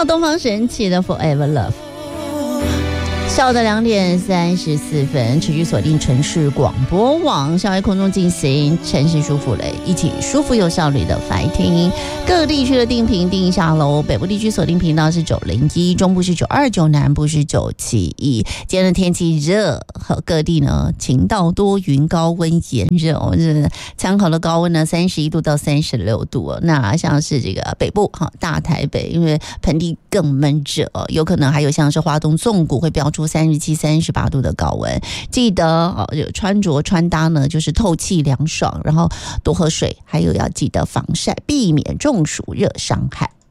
到东方神起的 Forever Love。下午的2点34分，持续锁定城市广播网，校外空中进行城市舒服雷，一起舒服有效率的 fighting。各个地区的定频定一下喽，北部地区锁定频道是901，中部是929，南部是971。今天的天气热，和各地呢晴到多云，高温炎热哦，参考的高温呢31度到36度哦。那像是这个北部大台北，因为盆地更闷热哦，有可能还有像是花东纵谷会标出37、38度的高温，记得穿着穿搭呢就是透气凉爽，然后多喝水，还有要记得防晒，避免中暑热伤害。